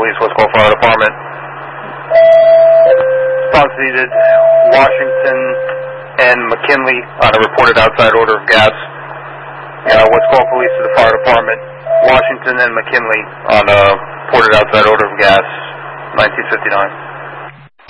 Police, West Call Fire Department. Response needed, Washington and McKinley on a reported outside odor of gas. West Call Police to the Fire Department, Washington and McKinley on a reported outside odor of gas, 1959.